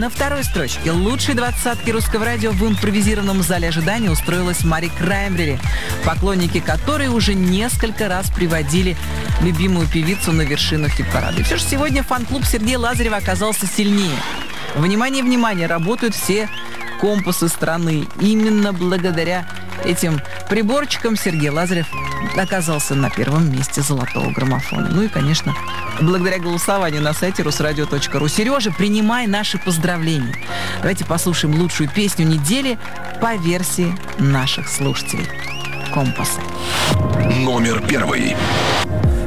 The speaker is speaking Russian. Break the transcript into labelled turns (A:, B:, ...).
A: На второй строчке лучшей двадцатки русского радио в импровизированном зале ожидания устроилась Мари Краймбрери, поклонники которой уже несколько раз приводили любимую певицу на вершину хит-парада. И все же сегодня фан-клуб Сергея Лазарева оказался сильнее. Внимание, внимание, работают все компасы страны. Именно благодаря этим приборчикам Сергей Лазарев оказался на первом месте золотого граммофона. Ну и, конечно, благодаря голосованию на сайте rusradio.ru. Сережа, принимай наши поздравления. Давайте послушаем лучшую песню недели по версии наших слушателей. Компасы.
B: Номер 1.